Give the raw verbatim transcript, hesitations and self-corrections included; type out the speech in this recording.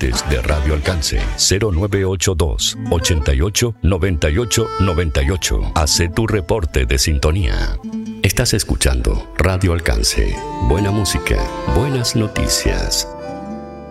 oyentes de Radio Alcance. Cero nueve ocho dos, ochenta y ocho, noventa y ocho, noventa y ocho. Hace tu reporte de sintonía. Estás escuchando Radio Alcance. Buena música, buenas noticias.